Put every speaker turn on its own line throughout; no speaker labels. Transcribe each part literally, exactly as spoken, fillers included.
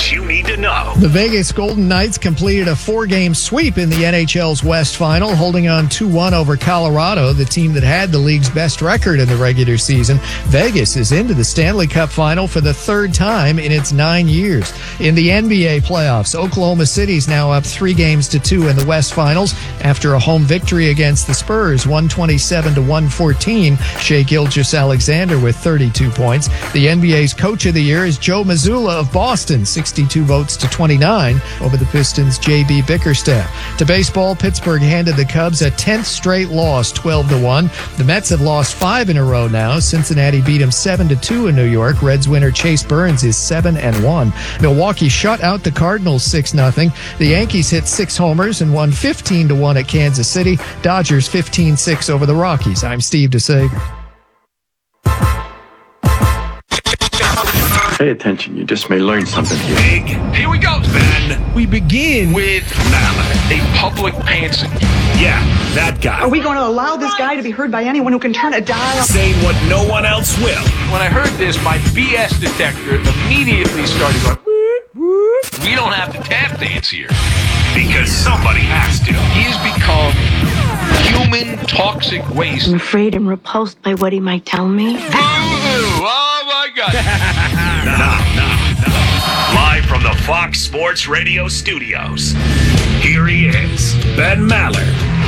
what you need to know.
The Vegas Golden Knights completed a four-game sweep in the N H L's West Final, holding on two one over Colorado, the team that had the league's best record in the regular season. Vegas is into the Stanley Cup Final for the third time in its nine years. In the N B A playoffs, Oklahoma City's now up three games to two in the West Finals after a home victory against the Spurs, one twenty-seven to one fourteen. Shai Gilgeous-Alexander with thirty-two points. The N B A's Coach of the Year is Joe Mazzulla of Boston, sixty-two votes to twenty-nine over the Pistons' J B Bickerstaff. To baseball, Pittsburgh handed the Cubs a tenth straight loss, twelve to one. The Mets have lost five in a row now. Cincinnati beat them seven to two in New York. Reds winner Chase Burns is seven and one. Milwaukee shut out the Cardinals six nothing. The Yankees hit six homers and won fifteen to one at Kansas City. Dodgers fifteen six over the Rockies. I'm Steve DeSager.
Pay attention, you just may learn something here.
Big. Here we go, Ben.
We begin
With Mallard.
a public pantsing.
Yeah, that guy.
Are we going to allow this guy to be heard by anyone who can turn a dial?
Saying what no one else will.
When I heard this, my B S detector immediately started going, whoop, whoop. We don't have to tap dance here.
Because somebody has to.
He has become human toxic waste.
I'm afraid and repulsed by what he might tell me.
Boo! Oh, my God.
No, no, no. Live from the Fox Sports Radio studios, here he is, Ben Maller.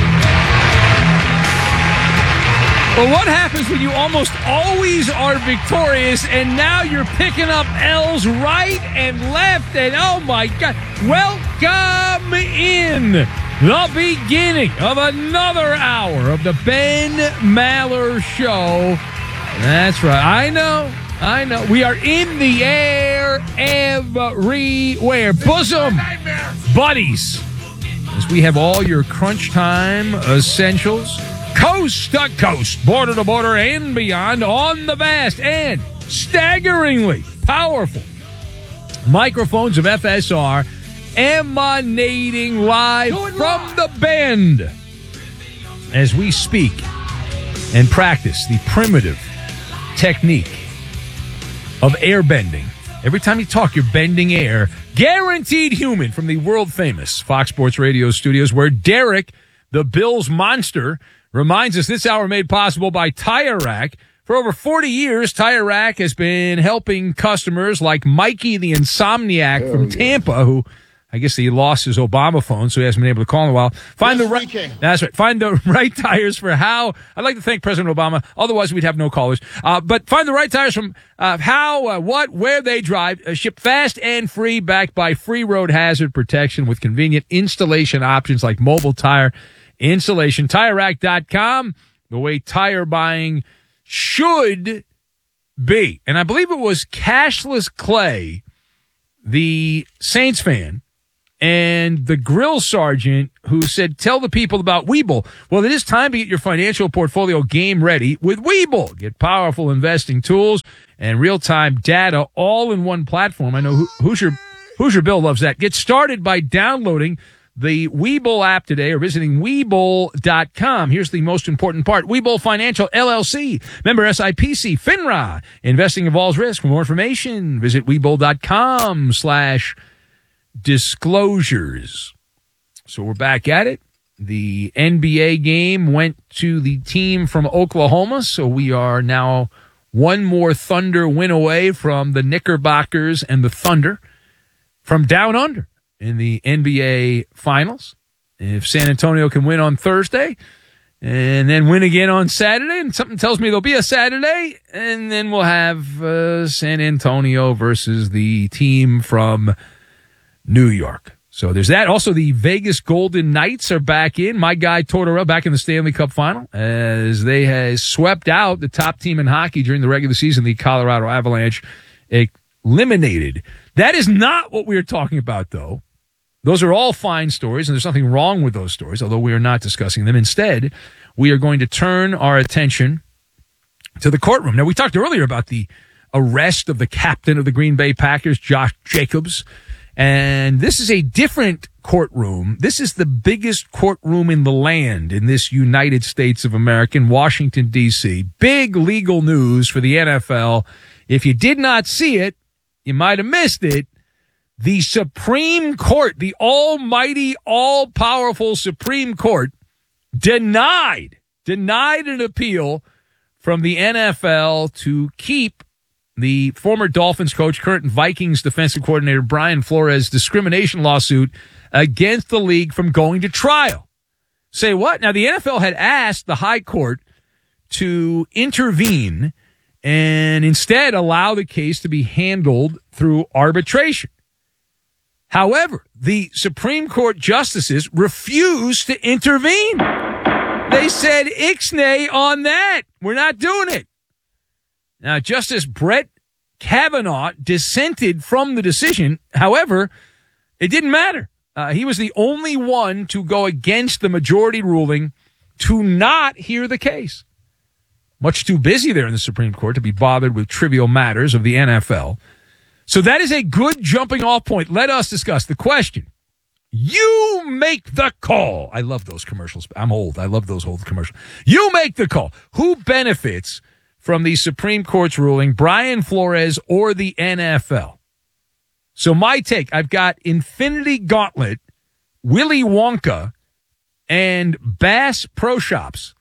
Well, what happens when you almost always are victorious and now you're picking up L's right and left? And oh my God, welcome in the beginning of another hour of the Ben Maller Show. That's right. I know. I know. We are in the air everywhere. Bosom buddies. As we have all your crunch time essentials, coast to coast, border to border, and beyond on the vast and staggeringly powerful microphones of F S R emanating live from the Bend as we speak and practice the primitive technique of air bending. Every time you talk, you're bending air. Guaranteed Human from the world-famous Fox Sports Radio studios, where Derek, the Bills monster, reminds us this hour made possible by Tire Rack. For over forty years, Tire Rack has been helping customers like Mikey the Insomniac oh, from Tampa, yeah. who I guess he lost his Obama phone, so he hasn't been able to call in a while. Find yes, the right, that's right. Find the right tires for how. I'd like to thank President Obama. Otherwise, we'd have no callers. Uh, but find the right tires from uh, how, uh, what, where they drive. Uh, shipped fast and free, backed by free road hazard protection with convenient installation options like mobile tire installation. Tire Rack dot com, the way tire buying should be. And I believe it was Cashless Clay, the Saints fan, and the grill sergeant who said, tell the people about Webull. Well, it is time to get your financial portfolio game ready with Webull. Get powerful investing tools and real-time data all in one platform. I know Hoosier, Hoosier Bill loves that. Get started by downloading the Webull app today or visiting Webull dot com. Here's the most important part. Webull Financial, L L C, member S I P C, FINRA. Investing involves risk. For more information, visit Webull dot com slash disclosures. So we're back at it. The N B A game went to the team from Oklahoma, so we are now one more Thunder win away from the Knickerbockers and the Thunder from down under in the N B A Finals. If San Antonio can win on Thursday and then win again on Saturday, and something tells me there'll be a Saturday, and then we'll have uh, San Antonio versus the team from New York. So there's that. Also, the Vegas Golden Knights are back in. My guy Tortorella back in the Stanley Cup Final as they has swept out the top team in hockey during the regular season, the Colorado Avalanche, eliminated. That is not what we are talking about, though. Those are all fine stories, and there's nothing wrong with those stories, although we are not discussing them. Instead, we are going to turn our attention to the courtroom. Now, we talked earlier about the arrest of the captain of the Green Bay Packers, Josh Jacobs, and this is a different courtroom. This is the biggest courtroom in the land in this United States of America, in Washington, D C Big legal news for the N F L. If you did not see it, you might have missed it. The Supreme Court, the almighty, all-powerful Supreme Court, denied, denied an appeal from the N F L to keep the former Dolphins coach, current Vikings defensive coordinator Brian Flores' discrimination lawsuit against the league from going to trial. Say what? Now, the N F L had asked the high court to intervene and instead allow the case to be handled through arbitration. However, the Supreme Court justices refused to intervene. They said ixnay on that. We're not doing it. Now, Justice Brett Kavanaugh dissented from the decision. However, it didn't matter. Uh, he was the only one to go against the majority ruling to not hear the case. Much too busy there in the Supreme Court to be bothered with trivial matters of the N F L. So that is a good jumping off point. Let us discuss the question. You make the call. I love those commercials. I'm old. I love those old commercials. You make the call. Who benefits from the Supreme Court's ruling, Brian Flores or the N F L? So my take, I've got Infinity Gauntlet, Willy Wonka, and Bass Pro Shops.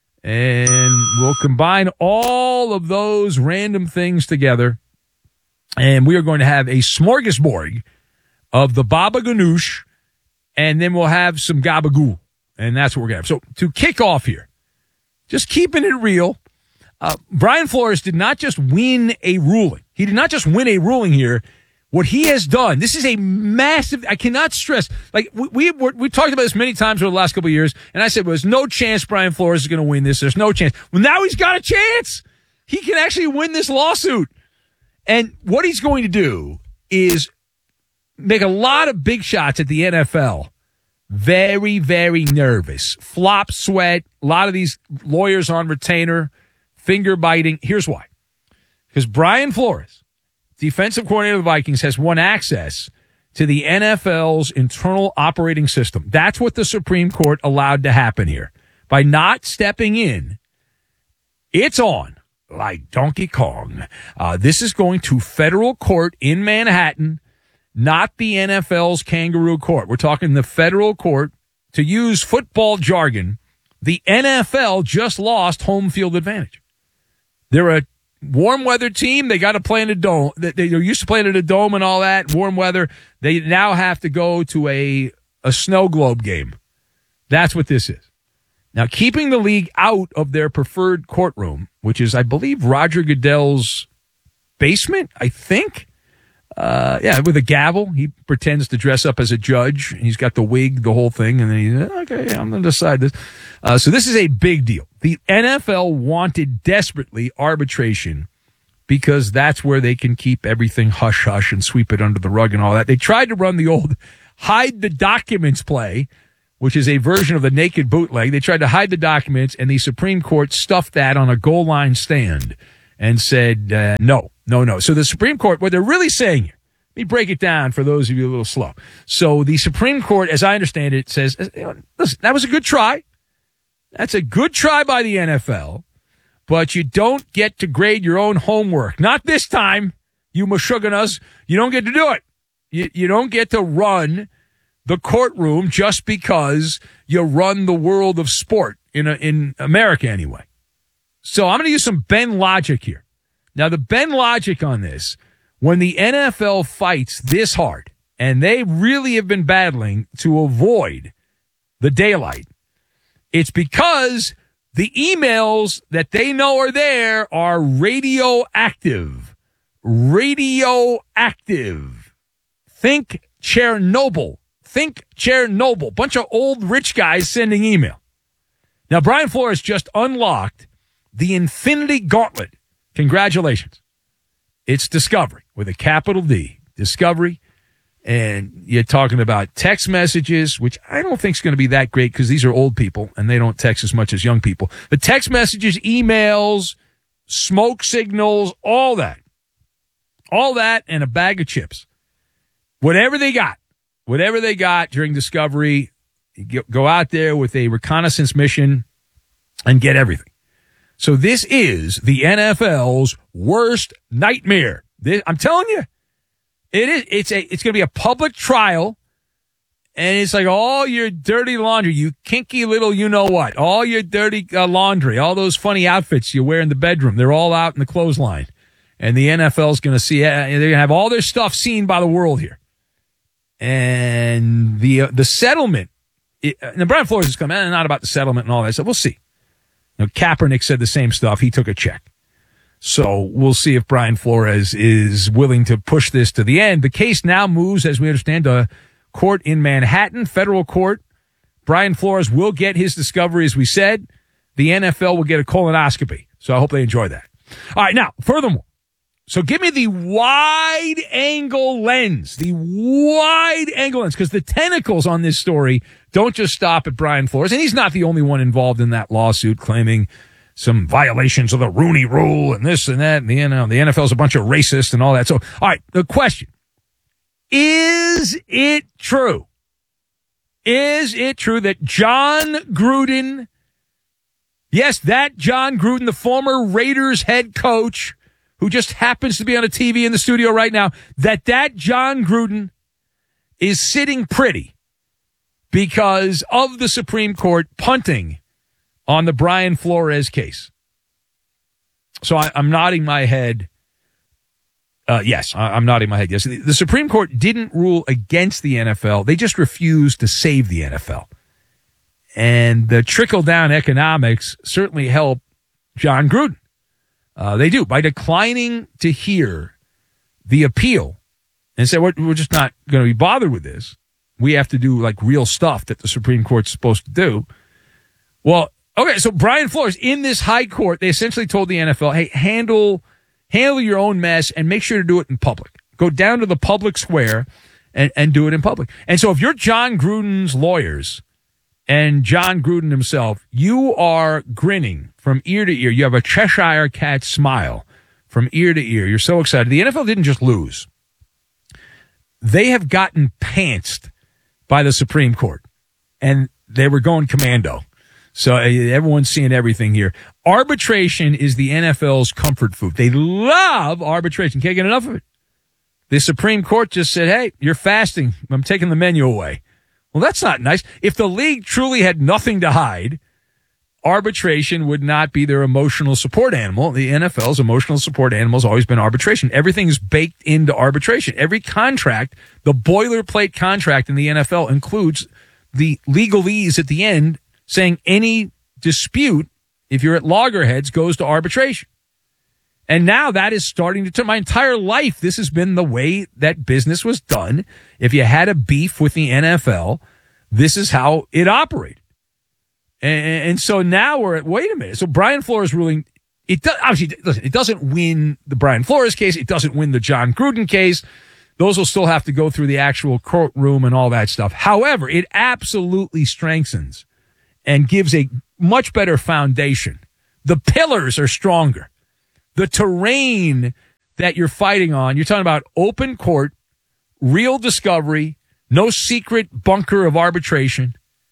And we'll combine all of those random things together. And we are going to have a smorgasbord of the Baba Ganoush, and then we'll have some Gabagool. And that's what we're going to have. So to kick off here, just keeping it real, uh, Brian Flores did not just win a ruling. He did not just win a ruling here. What he has done, this is a massive, I cannot stress, like we, we, we talked about this many times over the last couple of years, and I said, well, there's no chance Brian Flores is going to win this. There's no chance. Well, now he's got a chance. He can actually win this lawsuit. And what he's going to do is make a lot of big shots at the N F L very, very nervous. Flop sweat, a lot of these lawyers on retainer, finger biting. Here's why. Because Brian Flores, defensive coordinator of the Vikings, has won access to the N F L's internal operating system. That's what the Supreme Court allowed to happen here. By not stepping in, it's on. Like Donkey Kong. Uh, this is going to federal court in Manhattan, not the N F L's kangaroo court. We're talking the federal court. To use football jargon, the N F L just lost home field advantage. They're a warm weather team. They got to play in a dome. They're used to playing in a dome and all that, warm weather. They now have to go to a, a snow globe game. That's what this is. Now, keeping the league out of their preferred courtroom, which is, I believe, Roger Goodell's basement, I think. Uh, yeah, with a gavel. He pretends to dress up as a judge. He's got the wig, the whole thing, and then he's, okay, I'm going to decide this. Uh, so this is a big deal. The N F L wanted desperately arbitration because that's where they can keep everything hush-hush and sweep it under the rug and all that. They tried to run the old hide the documents play, which is a version of the naked bootleg. They tried to hide the documents, and the Supreme Court stuffed that on a goal line stand and said, uh, no, no, no. So the Supreme Court, what they're really saying here, let me break it down for those of you a little slow. So the Supreme Court, as I understand it, says, listen, that was a good try. That's a good try by the N F L, but you don't get to grade your own homework. Not this time, you Meshuggahs. You don't get to do it. You, you don't get to run the courtroom just because you run the world of sport in a, in America anyway. So I'm going to use some Ben logic here. Now, the Ben logic on this, when the N F L fights this hard, and they really have been battling to avoid the daylight, it's because the emails that they know are there are radioactive. Radioactive. Think Chernobyl. Think Chernobyl. Bunch of old rich guys sending email. Now, Brian Flores just unlocked the Infinity Gauntlet. Congratulations. It's Discovery with a capital D. Discovery. And you're talking about text messages, which I don't think is going to be that great because these are old people and they don't text as much as young people. But text messages, emails, smoke signals, all that. All that and a bag of chips. Whatever they got. Whatever they got during Discovery, you go out there with a reconnaissance mission and get everything. So this is the N F L's worst nightmare. This, I'm telling you, It is. It's a. It's going to be a public trial, and it's like all your dirty laundry, you kinky little, you know what, all your dirty uh, laundry, all those funny outfits you wear in the bedroom, they're all out in the clothesline, and the N F L is going to see. Uh, they're going to have all their stuff seen by the world here, and the uh, the settlement. It, uh, now Brian Flores is coming, eh, not about the settlement and all that stuff. We'll see. You know, Kaepernick said the same stuff. He took a check. So we'll see if Brian Flores is willing to push this to the end. The case now moves, as we understand, to court in Manhattan, federal court. Brian Flores will get his discovery, as we said. The N F L will get a colonoscopy. So I hope they enjoy that. All right, now, furthermore, so give me the wide-angle lens, the wide-angle lens, because the tentacles on this story don't just stop at Brian Flores, and he's not the only one involved in that lawsuit claiming some violations of the Rooney Rule and this and that, and the, you know, the N F L's a bunch of racists and all that. So, all right, the question, is it true? Is it true that John Gruden, yes, that John Gruden, the former Raiders head coach, who just happens to be on a T V in the studio right now, that that John Gruden is sitting pretty because of the Supreme Court punting on the Brian Flores case? So I, I'm nodding my head. Uh, yes, I, I'm nodding my head. Yes, the, the Supreme Court didn't rule against the N F L. They just refused to save the N F L. And the trickle-down economics certainly help John Gruden. Uh, they do. By declining to hear the appeal and say, we're, we're just not going to be bothered with this. We have to do like real stuff that the Supreme Court's supposed to do. Well, okay, so Brian Flores, in this high court, they essentially told the N F L, hey, handle handle your own mess and make sure to do it in public. Go down to the public square and, and do it in public. And so if you're John Gruden's lawyers and John Gruden himself, you are grinning from ear to ear. You have a Cheshire cat smile from ear to ear. You're so excited. The N F L didn't just lose. They have gotten pantsed by the Supreme Court, and they were going commando. So uh, everyone's seeing everything here. Arbitration is the N F L's comfort food. They love arbitration. Can't get enough of it. The Supreme Court just said, hey, you're fasting. I'm taking the menu away. Well, that's not nice. If the league truly had nothing to hide, arbitration would not be their emotional support animal. The N F L's emotional support animal has always been arbitration. Everything is baked into arbitration. Every contract, the boilerplate contract in the N F L includes the legalese at the end saying any dispute, if you're at loggerheads, goes to arbitration. And now that is starting to turn. My entire life, this has been the way that business was done. If you had a beef with the N F L, this is how it operated. And, and so now we're at, wait a minute. So Brian Flores ruling, it does, obviously, listen, it doesn't win the Brian Flores case. It doesn't win the John Gruden case. Those will still have to go through the actual courtroom and all that stuff. However, it absolutely strengthens and gives a much better foundation. The pillars are stronger. The terrain that you're fighting on, you're talking about open court, real discovery, no secret bunker of arbitration.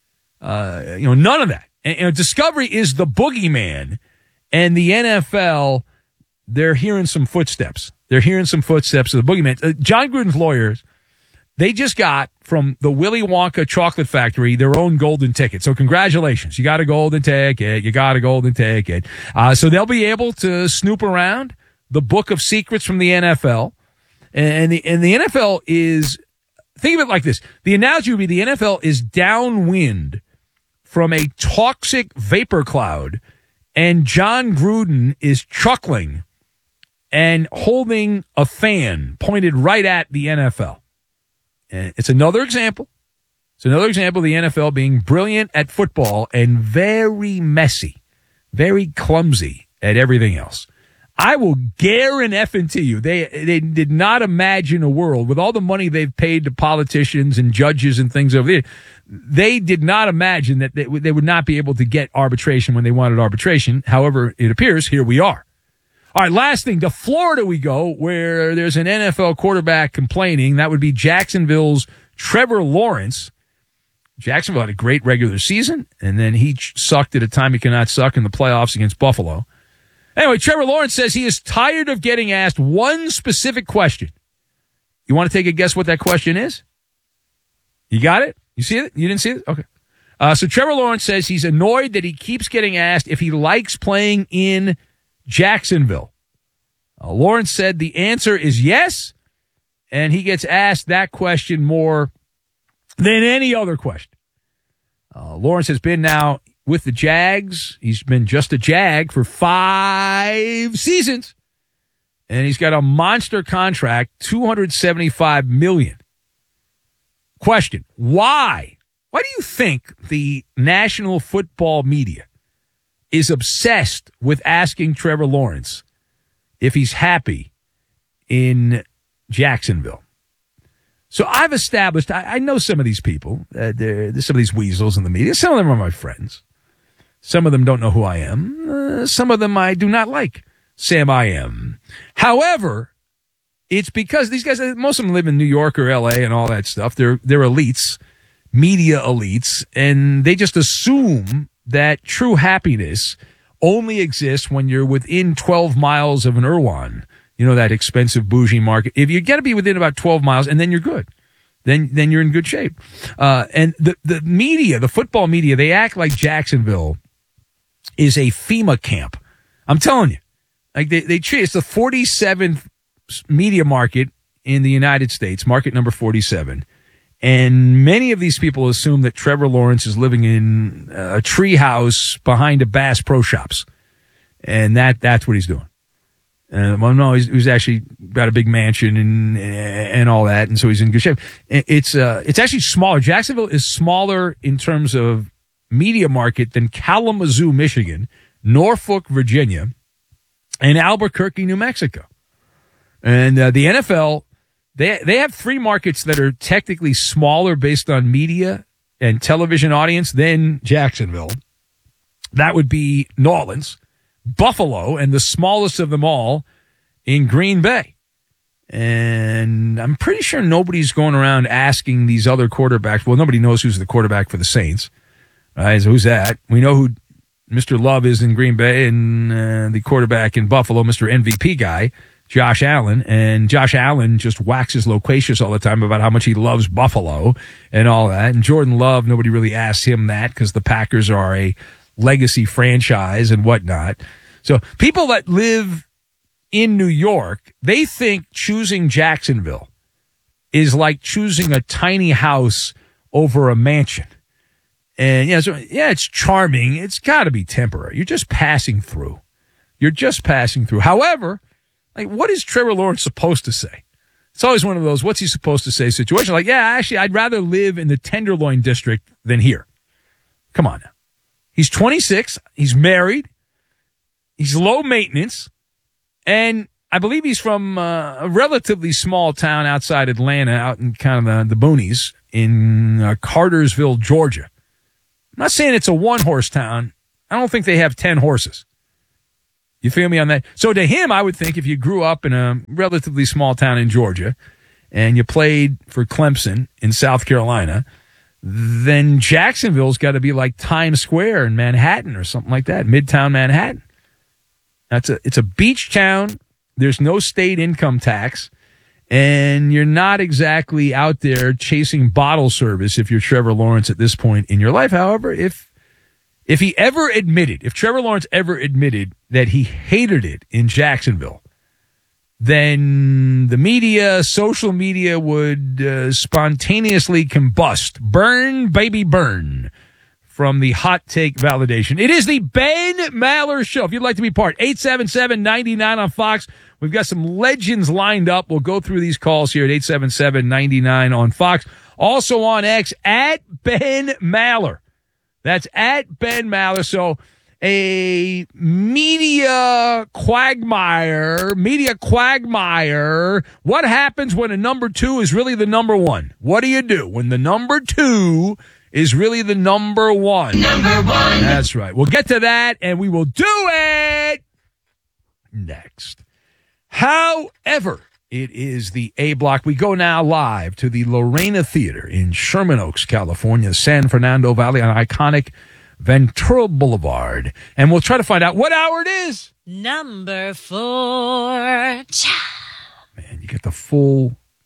Uh, you know, none of that. And, you know, discovery is the boogeyman, and the N F L, they're hearing some footsteps. They're hearing some footsteps of the boogeyman. Uh, John Gruden's lawyers, they just got from the Willy Wonka chocolate factory their own golden ticket. So congratulations. You got a golden ticket. You got a golden ticket. Uh, so they'll be able to snoop around the book of secrets from the N F L. And the, and the N F L is, think of it like this. The analogy would be the N F L is downwind from a toxic vapor cloud, and John Gruden is chuckling and holding a fan pointed right at the N F L. And it's another example. It's another example of the N F L being brilliant at football and very messy, very clumsy at everything else. I will guarantee you, they they did not imagine a world with all the money they've paid to politicians and judges and things over there. They did not imagine that they, they would not be able to get arbitration when they wanted arbitration. However, it appears here we are. All right, last thing, to Florida we go, where there's an N F L quarterback complaining. That would be Jacksonville's Trevor Lawrence. Jacksonville had a great regular season, and then he sucked at a time he cannot suck in the playoffs against Buffalo. Anyway, Trevor Lawrence says he is tired of getting asked one specific question. You want to take a guess what that question is? You got it? You see it? You didn't see it? Okay. Uh, so Trevor Lawrence says he's annoyed that he keeps getting asked if he likes playing in Jacksonville. Uh, Lawrence said the answer is yes, and he gets asked that question more than any other question. Uh, Lawrence has been now with the Jags. He's been just a Jag for five seasons, and he's got a monster contract, two hundred seventy-five million dollars. Question, why? Why do you think the National Football media is obsessed with asking Trevor Lawrence if he's happy in Jacksonville? So I've established, I, I know some of these people, uh, there's some of these weasels in the media. Some of them are my friends. Some of them don't know who I am. Uh, some of them I do not like Sam I am. However, it's because these guys, most of them live in New York or L A and all that stuff. They're, they're elites, media elites, and they just assume that true happiness only exists when you're within twelve miles of an Irwan, you know, that expensive bougie market. If you got to be within about twelve miles, and then you're good. Then then you're in good shape. Uh, and the, the media, the football media, they act like Jacksonville is a FEMA camp. I'm telling you. Like they, they treat, it's the forty-seventh media market in the United States, market number forty-seven. And many of these people assume that Trevor Lawrence is living in a tree house behind a Bass Pro Shops. And that that's what he's doing. Uh, well, no, he's, he's actually got a big mansion and and all that, and so he's in good shape. It's uh, it's actually smaller. Jacksonville is smaller in terms of media market than Kalamazoo, Michigan, Norfolk, Virginia, and Albuquerque, New Mexico. And uh, the N F L, they they have three markets that are technically smaller based on media and television audience than Jacksonville. That would be New Orleans, Buffalo, and the smallest of them all in Green Bay. And I'm pretty sure nobody's going around asking these other quarterbacks. Well, nobody knows who's the quarterback for the Saints. Right? So who's that? We know who Mister Love is in Green Bay, and uh, the quarterback in Buffalo, Mister M V P guy, Josh Allen. And Josh Allen just waxes loquacious all the time about how much he loves Buffalo and all that. And Jordan Love, nobody really asks him that because the Packers are a legacy franchise and whatnot. So people that live in New York, they think choosing Jacksonville is like choosing a tiny house over a mansion. And yeah, so yeah, it's charming. It's got to be temporary. You're just passing through. You're just passing through. However, like, what is Trevor Lawrence supposed to say? It's always one of those, what's he supposed to say situation. Like, yeah, actually, I'd rather live in the Tenderloin district than here. Come on now. He's twenty-six. He's married. He's low maintenance. And I believe he's from uh, a relatively small town outside Atlanta, out in kind of the, the boonies in uh, Cartersville, Georgia. I'm not saying it's a one-horse town. I don't think they have ten horses. You feel me on that? So to him, I would think if you grew up in a relatively small town in Georgia and you played for Clemson in South Carolina, then Jacksonville's got to be like Times Square in Manhattan or something like that, Midtown Manhattan. That's a, it's a beach town. There's no state income tax. And you're not exactly out there chasing bottle service if you're Trevor Lawrence at this point in your life. However, if if he ever admitted, if Trevor Lawrence ever admitted that he hated it in Jacksonville, then the media, social media would uh, spontaneously combust. Burn, baby, burn. From the Hot Take Validation. It is the Ben Maller Show. If you'd like to be part, eight seven seven, nine nine on Fox. We've got some legends lined up. We'll go through these calls here at eight seven seven, nine nine on Fox. Also on X, at Ben Maller. That's at Ben Maller. So a media quagmire, media quagmire. What happens when a number two is really the number one? What do you do when the number two is really the number one? Number one. That's right. We'll get to that, and we will do it next. However, it is the A Block. We go now live to the Lorena Theater in Sherman Oaks, California, San Fernando Valley on iconic Ventura Boulevard. And we'll try to find out what hour it is.
Number four.
Man, you get the full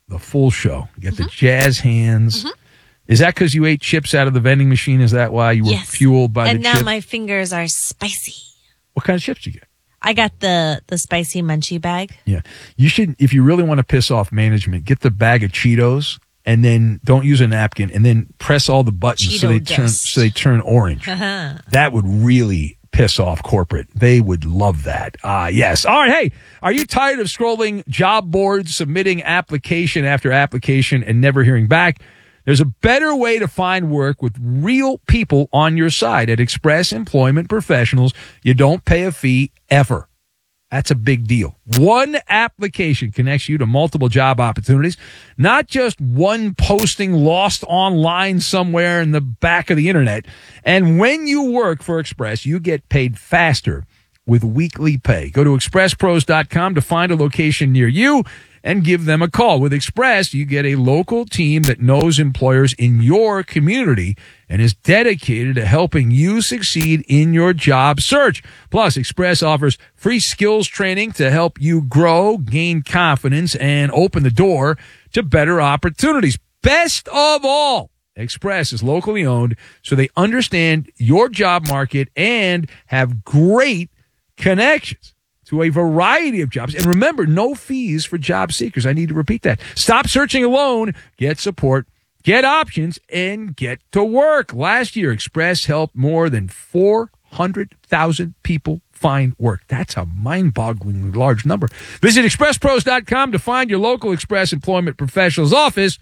the full show. You get mm-hmm. the jazz hands. Mm-hmm. Is that because you ate chips out of the vending machine? Is that why you were
yes.
fueled by
and
the
chips?
chips?
And now my fingers are spicy.
What kind of chips did you get?
I got the, the spicy munchie bag.
Yeah. You should, if you really want to piss off management, get the bag of Cheetos and then don't use a napkin and then press all the buttons
Cheeto
so they
dust.
turn so they turn orange. Uh-huh. That would really piss off corporate. They would love that. Ah, uh, yes. All right. Hey, are you tired of scrolling job boards, submitting application after application and never hearing back? There's a better way to find work with real people on your side. At Express Employment Professionals, you don't pay a fee ever. That's a big deal. One application connects you to multiple job opportunities, not just one posting lost online somewhere in the back of the internet. And when you work for Express, you get paid faster with weekly pay. Go to express pros dot com to find a location near you and give them a call. With Express, you get a local team that knows employers in your community and is dedicated to helping you succeed in your job search. Plus, Express offers free skills training to help you grow, gain confidence, and open the door to better opportunities. Best of all, Express is locally owned, so they understand your job market and have great connections to a variety of jobs. And remember, no fees for job seekers. I need to repeat that. Stop searching alone. Get support, get options, and get to work. Last year, Express helped more than four hundred thousand people find work. That's a mind-bogglingly large number. Visit express pros dot com to find your local Express Employment Professionals office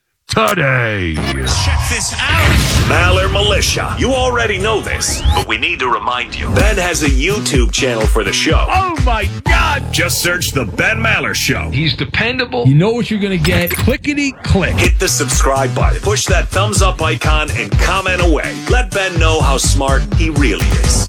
today.
Check this out. Maller Militia. You already know this, but we need to remind you. Ben has a YouTube channel for the show.
Oh, my God.
Just search The Ben Maller Show.
He's dependable.
You know what you're going to get. Clickety-click.
Hit the subscribe button. Push that thumbs up icon and comment away. Let Ben know how smart he really is.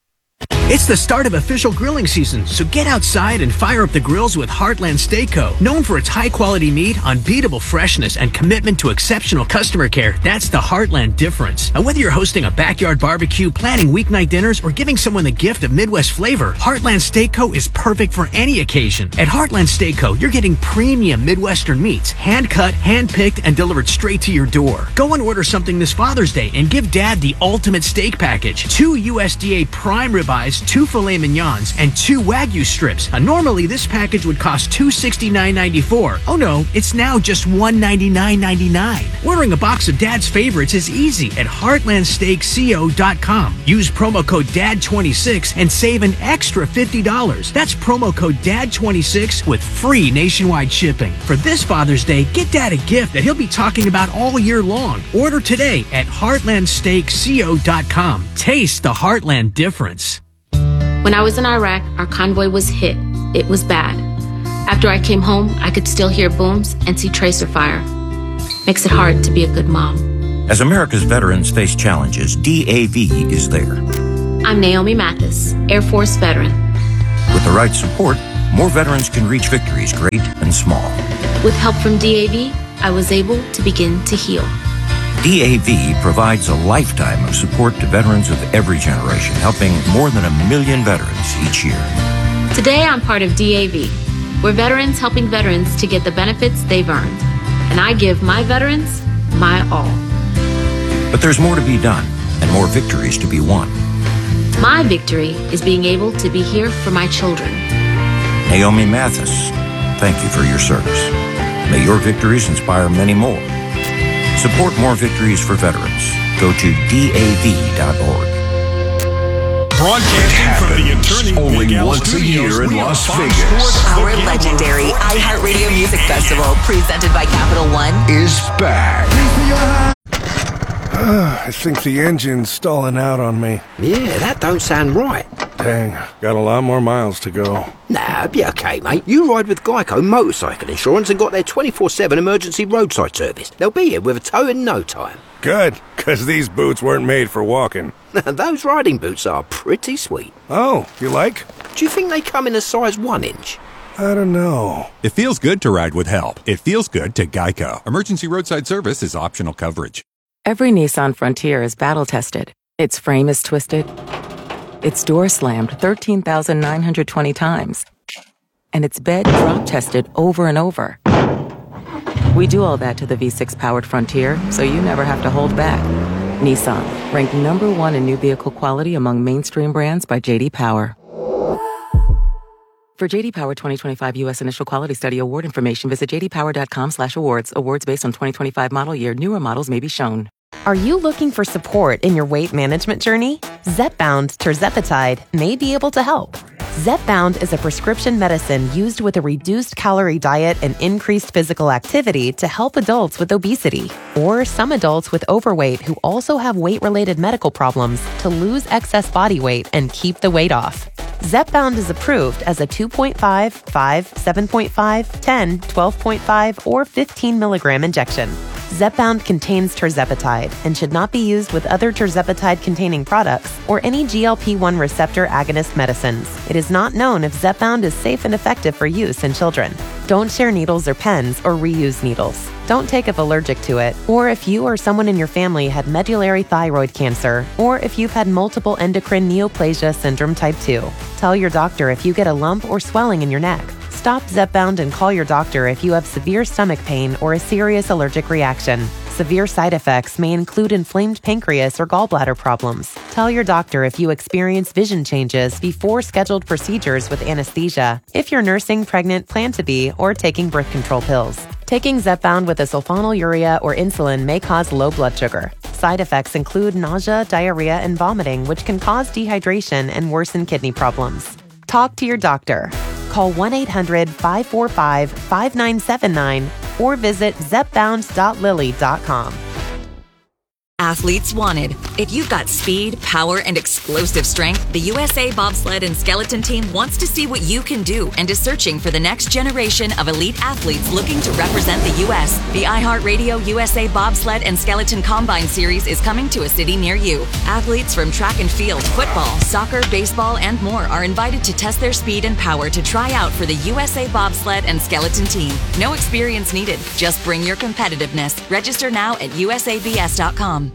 It's the start of official grilling season, so get outside and fire up the grills with Heartland Steak Co. Known for its high-quality meat, unbeatable freshness, and commitment to exceptional customer care, that's the Heartland difference. And whether you're hosting a backyard barbecue, planning weeknight dinners, or giving someone the gift of Midwest flavor, Heartland Steak Co. is perfect for any occasion. At Heartland Steak Co., you're getting premium Midwestern meats, hand-cut, hand-picked, and delivered straight to your door. Go and order something this Father's Day and give Dad the ultimate steak package. Two U S D A prime ribeyes, two filet mignons, and two Wagyu strips. Uh, normally, this package would cost two hundred sixty-nine ninety-four. Oh no, it's now just one hundred ninety-nine ninety-nine. Ordering a box of Dad's favorites is easy at heartland steak co dot com. Use promo code D A D twenty-six and save an extra fifty dollars. That's promo code D A D twenty-six with free nationwide shipping. For this Father's Day, get Dad a gift that he'll be talking about all year long. Order today at heartland steak co dot com. Taste the Heartland difference.
When I was in Iraq, our convoy was hit. It was bad. After I came home, I could still hear booms and see tracer fire. Makes it hard to be a good mom.
As America's veterans face challenges, D A V is there.
I'm Naomi Mathis, Air Force veteran.
With the right support, more veterans can reach victories great and small.
With help from D A V, I was able to begin to heal.
D A V provides a lifetime of support to veterans of every generation, helping more than a million veterans each year.
Today, I'm part of D A V. We're veterans helping veterans to get the benefits they've earned. And I give my veterans my all.
But there's more to be done and more victories to be won.
My victory is being able to be here for my children.
Naomi Mathis, thank you for your service. May your victories inspire many more. Support more victories for veterans. Go to D A V dot org.
Broadcasting from the attorney only once a year in Las Vegas.
Our legendary iHeartRadio Music Festival, presented by Capital One,
is back.
I think the engine's stalling out on me.
Yeah, that don't sound right.
Dang, got a lot more miles to go.
Nah, be okay, mate. You ride with Geico Motorcycle Insurance and got their twenty-four seven emergency roadside service. They'll be here with a tow in no time.
Good, because these boots weren't made for walking.
Those riding boots are pretty sweet.
Oh, you like?
Do you think they come in a size one inch?
I don't know.
It feels good to ride with help. It feels good to Geico. Emergency roadside service is optional coverage.
Every Nissan Frontier is battle-tested. Its frame is twisted. Its door slammed thirteen thousand nine hundred twenty times. And its bed drop-tested over and over. We do all that to the V six powered Frontier, so you never have to hold back. Nissan, ranked number one in new vehicle quality among mainstream brands by J D Power. For J D Power twenty twenty-five U S Initial Quality Study Award information, visit j d power dot com slash awards. Awards based on twenty twenty-five model year. Newer models may be shown.
Are you looking for support in your weight management journey? Zepbound Tirzepatide may be able to help. Zepbound is a prescription medicine used with a reduced calorie diet and increased physical activity to help adults with obesity or some adults with overweight who also have weight-related medical problems to lose excess body weight and keep the weight off. Zepbound is approved as a two point five, five, seven point five, ten, twelve point five, or fifteen milligram injection. Zepbound contains tirzepatide and should not be used with other tirzepatide-containing products or any G L P one receptor agonist medicines. It is not known if Zepbound is safe and effective for use in children. Don't share needles or pens or reuse needles. Don't take if allergic to it, or if you or someone in your family had medullary thyroid cancer, or if you've had multiple endocrine neoplasia syndrome type two. Tell your doctor if you get a lump or swelling in your neck. Stop Zepbound and call your doctor if you have severe stomach pain or a serious allergic reaction. Severe side effects may include inflamed pancreas or gallbladder problems. Tell your doctor if you experience vision changes before scheduled procedures with anesthesia, if you're nursing, pregnant, plan to be, or taking birth control pills. Taking Zepbound with a sulfonylurea or insulin may cause low blood sugar. Side effects include nausea, diarrhea, and vomiting, which can cause dehydration and worsen kidney problems. Talk to your doctor. Call one eight hundred, five four five, five nine seven nine or visit zepbound dot lilly dot com.
Athletes wanted. If you've got speed, power, and explosive strength, the U S A Bobsled and Skeleton Team wants to see what you can do and is searching for the next generation of elite athletes looking to represent the U S The iHeartRadio U S A Bobsled and Skeleton Combine Series is coming to a city near you. Athletes from track and field, football, soccer, baseball, and more are invited to test their speed and power to try out for the U S A Bobsled and Skeleton Team. No experience needed. Just bring your competitiveness. Register now at U S A B S dot com.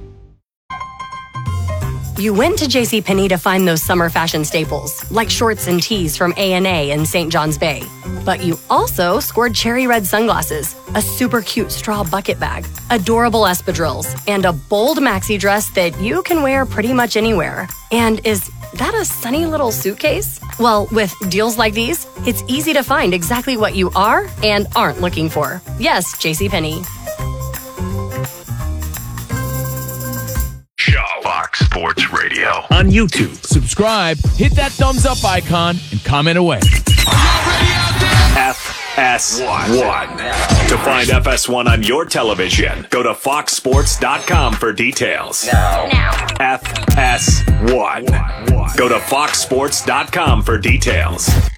You went to JCPenney to find those summer fashion staples, like shorts and tees from A and A in Saint John's Bay. But you also scored cherry red sunglasses, a super cute straw bucket bag, adorable espadrilles, and a bold maxi dress that you can wear pretty much anywhere. And is that a sunny little suitcase? Well, with deals like these, it's easy to find exactly what you are and aren't looking for. Yes, JCPenney.
Show Fox Sports Radio
on YouTube. Subscribe, hit that thumbs up icon, and comment away.
F S one. To find F S one on your television, go to fox sports dot com for details. Now. now. F S one. Go to fox sports dot com for details.